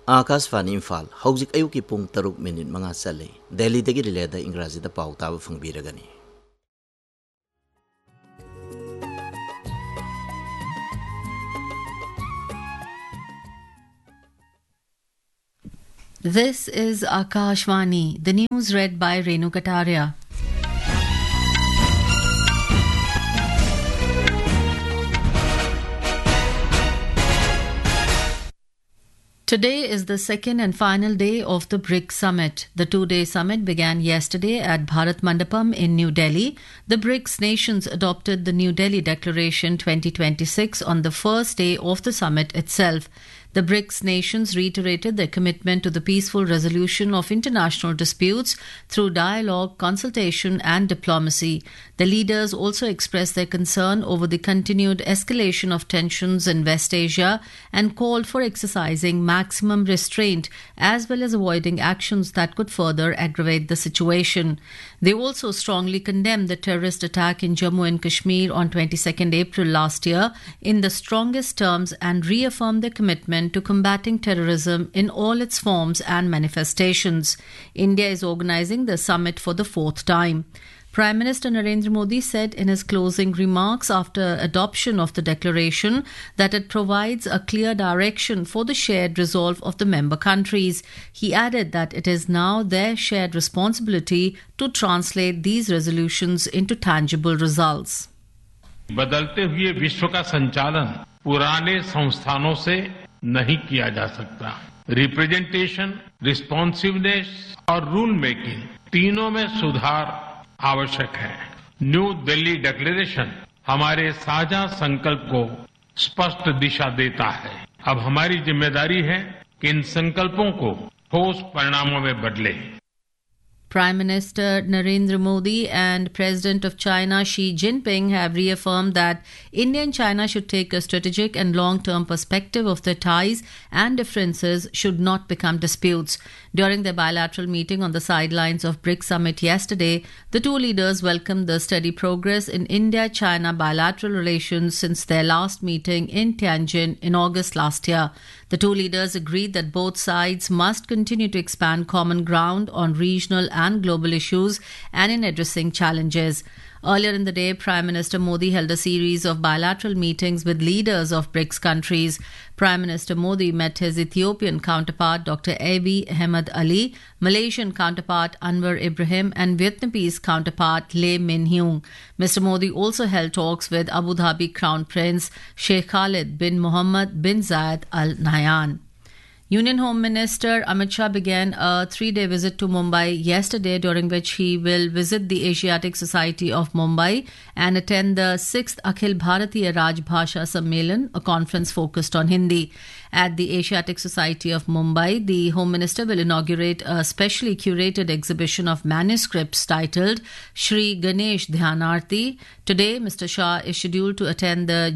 Akashvani Imphal, Hauzik Ayuki Pung Taruk Minute Mga Sale, Delhi Degi Leda Ingrazi da Pau Tawa Phang Biragani. This is Akashvani, the news read by Renu Kataria. Today is the second and final day of the BRICS Summit. The two-day summit began yesterday at Bharat Mandapam in New Delhi. The BRICS nations adopted the New Delhi Declaration 2026 on the first day of the summit itself. The BRICS nations reiterated their commitment to the peaceful resolution of international disputes through dialogue, consultation and diplomacy. The leaders also expressed their concern over the continued escalation of tensions in West Asia and called for exercising maximum restraint as well as avoiding actions that could further aggravate the situation. They also strongly condemned the terrorist attack in Jammu and Kashmir on 22nd April last year in the strongest terms and reaffirmed their commitment to combating terrorism in all its forms and manifestations. India is organizing the summit for the fourth time. Prime Minister Narendra Modi said in his closing remarks after adoption of the declaration that it provides a clear direction for the shared resolve of the member countries. He added that it is now their shared responsibility to translate these resolutions into tangible results. बदलते हुए विश्व का संचालन पुराने संस्थानों से नहीं किया जा सकता। रिप्रेजेंटेशन, रिस्पॉन्सिवनेस और रूल मेकिंग तीनों में सुधार आवश्यक है। न्यू दिल्ली डिक्लेरेशन हमारे साझा संकल्प को स्पष्ट दिशा देता है। अब हमारी जिम्मेदारी है कि इन संकल्पों को ठोस परिणामों में बदले। Prime Minister Narendra Modi and President of China Xi Jinping have reaffirmed that India and China should take a strategic and long-term perspective of their ties and differences should not become disputes. During their bilateral meeting on the sidelines of BRICS Summit yesterday, the two leaders welcomed the steady progress in India-China bilateral relations since their last meeting in Tianjin in August last year. The two leaders agreed that both sides must continue to expand common ground on regional and global issues and in addressing challenges. Earlier in the day, Prime Minister Modi held a series of bilateral meetings with leaders of BRICS countries. Prime Minister Modi met his Ethiopian counterpart Dr. Abiy Ahmed Ali, Malaysian counterpart Anwar Ibrahim and Vietnamese counterpart Lee Min Hyung. Mr. Modi also held talks with Abu Dhabi Crown Prince Sheikh Khalid bin Mohammed bin Zayed Al Nahyan. Union Home Minister Amit Shah began a 3-day visit to Mumbai yesterday, during which he will visit the Asiatic Society of Mumbai and attend the 6th Akhil Bharatiya Rajbhasha Sammelan, a conference focused on Hindi. At the Asiatic Society of Mumbai, the Home Minister will inaugurate a specially curated exhibition of manuscripts titled Shri Ganesh Dhyanarthi. Today, Mr. Shah is scheduled to attend the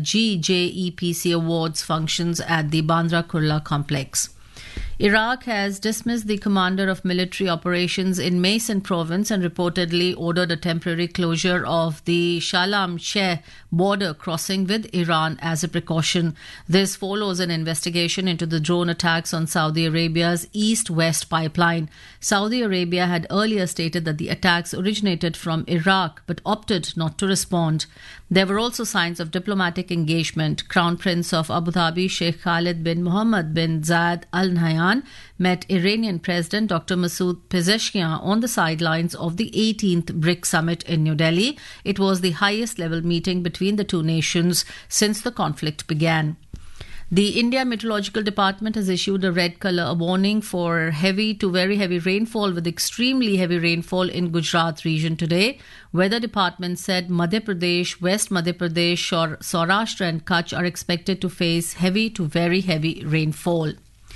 GJEPC Awards functions at the Bandra Kurla complex. Iraq has dismissed the commander of military operations in Maysan province and reportedly ordered a temporary closure of the Shalam Sheh border crossing with Iran as a precaution. This follows an investigation into the drone attacks on Saudi Arabia's east-west pipeline. Saudi Arabia had earlier stated that the attacks originated from Iraq but opted not to respond. There were also signs of diplomatic engagement. Crown Prince of Abu Dhabi Sheikh Khalid bin Mohammed bin Zayed Al Nahyan met Iranian President Dr. Masoud Pezeshkian on the sidelines of the 18th BRICS Summit in New Delhi. It was the highest level meeting between the two nations since the conflict began. The India Meteorological Department has issued a red colour warning for heavy to very heavy rainfall with extremely heavy rainfall in Gujarat region today. Weather Department said Madhya Pradesh, West Madhya Pradesh, Saurashtra and Kutch are expected to face heavy to very heavy rainfall.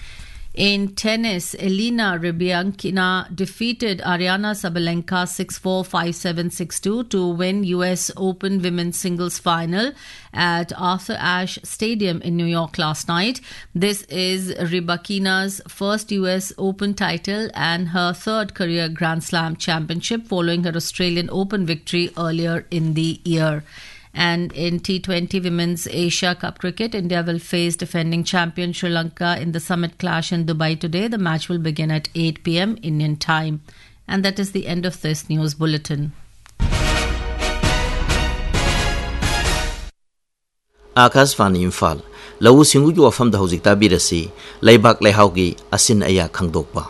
In tennis, Elena Rybakina defeated Ariana Sabalenka 6-4, 5-7, 6-2 to win US Open Women's Singles Final at Arthur Ashe Stadium in New York last night. This is Rybakina's first US Open title and her third career Grand Slam championship following her Australian Open victory earlier in the year. And in T20 Women's Asia Cup Cricket, India will face defending champion Sri Lanka in the summit clash in Dubai today. The match will begin at 8 p.m. Indian time. And that is the end of this news bulletin. Akashvani Imphal Lau Singu Wafam da Hojik Tabirasi Laibak Leihaugi Asin Aya Khangdokpa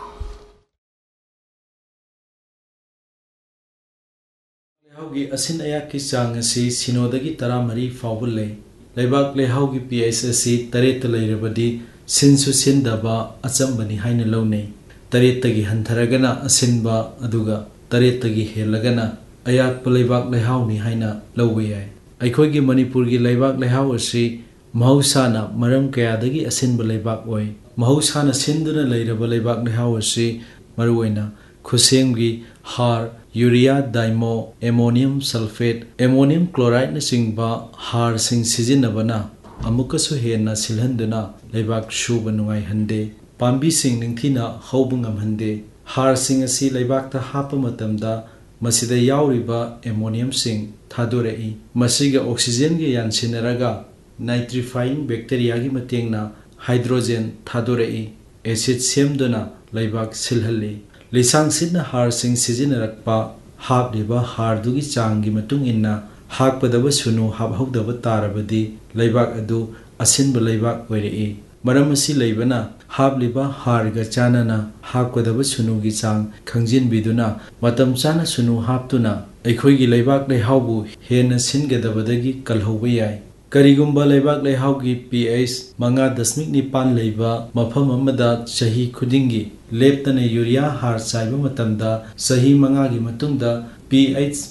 Leihaugi Asin Aya ki chang asi Sinodagi Taramari Fawule Laibak Leihaugi PSSC Tareta Lairabadi Sinsu Sindaba Achambani Haina Lone Taretagi Hantaragana Asinba Aduga Taretagi Helagana Ayak Palaibak Leihauni Haina Lowey Aikogi Manipurgi Laibak Leihau asi Mahusana Maram Kayadagi Asin Balaibak Oi Mahusana Sinduna Lairaba Laibak Leihau asi Maruena Kusemgi Har Urea Dimo Ammonium Sulfate Ammonium Chloride na singba har sing sizinabana amukasu hena silhanduna Laibak Shuba Nungai Hande Pambi sing ningthina Hobungam Hande har sing asi Laibak ta hapa matamda Masida yauriba ammonium sing thadorei masiga oxygen ge yansinaraga nitrifying bacteria gi matengna hydrogen thadorei acid semduna laibak silhalli lisang sidna har sing sijinarakpa habliba har dugi changi matung inna hakpadaba sunu habhogdaba tarabadi laibak adu asinba laibak oirei maramasi leibana habliba harga chanana hakpadaba sunu gi chang khangjin biduna matam chana sunu haptuna aikhoigi laibak leihaubu hena singedabadagi kalhoba yai karigumba laibak leihaugi pH 5.9 leiba mafam amada chahi khudingi leptana urea har chaiba matamda sahi 5 gi matungda pH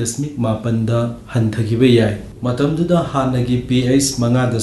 3.8 da hanthagiba yai matamduda hanagi pH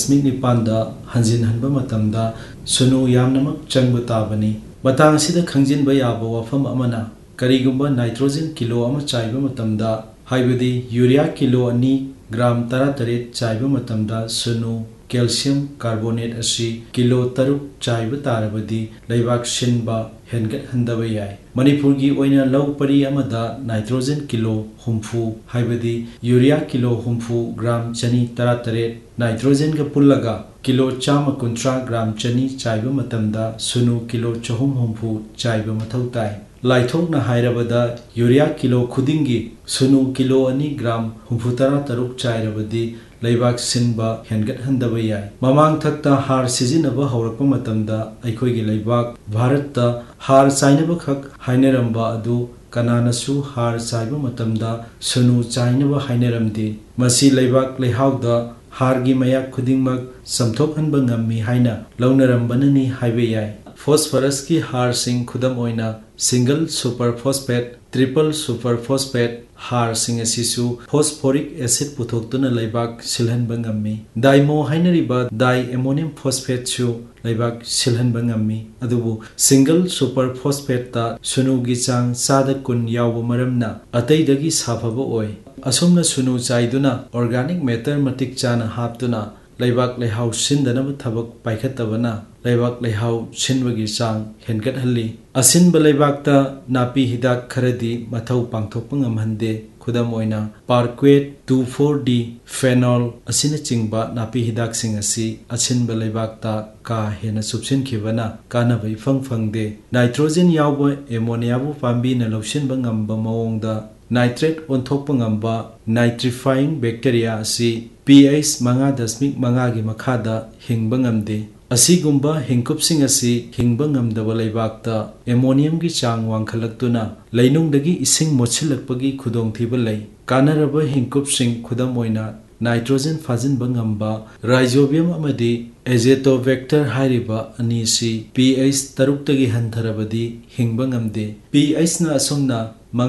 5.9 da hanjin hanba matamda sunu yamnamak changba tabani matang sida khangjinba yaba wafam amana karigumba nitrogen kilo ama chaiba matamda haibadi urea kilo 2 gram 13 chaiba matamda sunu calcium carbonate asi kilo 3 chaiba tarabadi laibak shinba hengat handaba yai manipurgi oina law pari amada nitrogen kilo humfu haibadi urea kilo humfu gram chani 13 nitrogen ga pullaga kilo chama kuntra gram chani chaiba matamda sunu kilo chahum humfu chaiba mathautai laithokna hairabada urea kilo khudingi sunu kilo 2 gram humfu 13 chairabadi laibak sinba hengat handaba yai mamang thakta har sizinaba haurakpa matamda aikhoigi laibak bharatta har chainaba khak haineramba adu kananasu har chaiba matamda sunu chainaba haineramdi masi laibak leihauda hargi mayak khudingmak samthokhanba ngammi haina launarambanani haibe yai phosphorus ki har sing khudam oina single super phosphate triple super phosphate har sing asisu phosphoric acid puthoktuna laibak silhanba ngammi daimo hainariba di ammonium phosphate chu laibak silhanba ngammi adubu single super phosphate ta sunu gi chang sada kun yawba maramna ataidagi saphaba oi asomna sunu chaiduna organic matter matik chana haptuna laibak leihau sindanaba thabak paikhatabana laibak leihau sinbagi chang hengat halli asinba laibakta napi hidak kharadi mathau pangthokpa ngamhande khudam oina parquet 2,4-D phenol asina chingba napi hidak sing asi asinba laibakta ka hena subsin khibana kana bai phangphangde nitrogen yawba ammonia bu pambi na lawsinba ngamba mawongda nitrate onthokpa ngamba nitrifying bacteria asi pH 5.5 gi makhada hingba ngamde asigumba hingkupsing asi hingba ngamdaba laibakta ammonium gi chang wangkhalaktuna leinungdagi ising mochilakpagi khudongthiba lei kanaraba hingkupsing khudam oina nitrogen fajinba ngamba rhizobium amadi azotobacter hairiba anisi pH 3 tagi hantharabadi hingba ngamde pH na asomna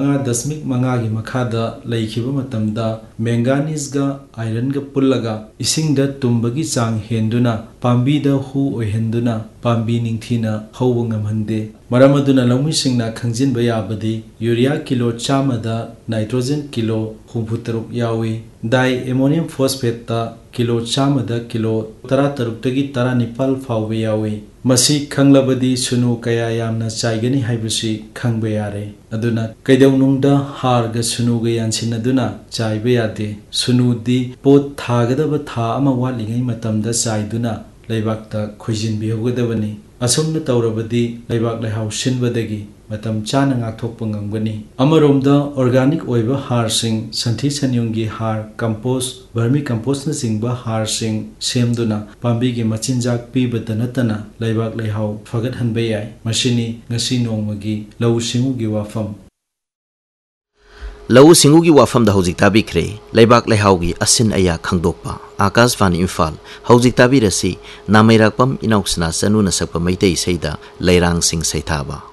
5.5 gi makhada leikhiba matamda manganese ga iron ga pullaga isingda tumbagi chang henduna pambi da hu oihenduna pambi ningthina hauba ngamhande maramaduna lawmisingna khangjinba yabadi urea kilo chamada nitrogen kilo 33 yawi di ammonium phosphate ta kilo chamada kilo 13 tagi 19 fawbe yawi masi khanglabadi sunu kaya yamna chaigani haibasi khangba yare aduna kaidawnungda harga sunu ga yansinaduna chaiba यादे सुनुदी पोत थागदब था अमा वालिंगै मतमदा चाइदुना लैबाकता खोइजिनबिहौगदबनी असुमना तौरबदी लैबाक लैहाव सिनबदगी मतम चाना ngaktokpa ngamgani amaromda organic oiba har sing santhi sanyunggi har compost vermi compost na singba har sing semduna pambi gi machinjak pibata natana laibak leihau fagat hanbe yai mashini ngasi nongmagi lau singu gi wafam lau singu gi wafam da hojik tabi kre laibak leihau gi asin aya khangdokpa Akashvani Imphal hojik tabi rasi namairakpam inauksna sanu na sakpa maitei seida lairang sing saithaba